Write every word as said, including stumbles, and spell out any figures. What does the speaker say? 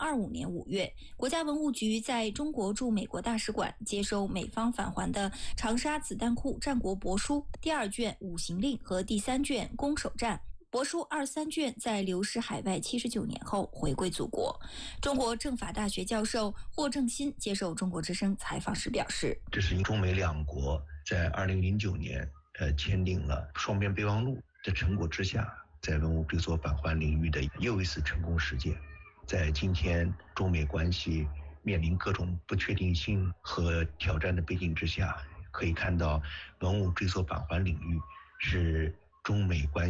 二五年五月，国家文物局在中国驻美国大使馆接收美方返还的长沙子弹库战国帛书第二卷《五行令》和第三卷《攻守战》。帛书二三卷在流失海外七十九年后回归祖国。中国政法大学教授霍正新接受中国之声采访时表示， 这是中美两国在二零零九年呃签订了双边备忘录的成果之下，在文物追索返还领域的又一次成功实践。在今天中美关系面临各种不确定性和挑战的背景之下，可以看到文物追索返还领域是中美关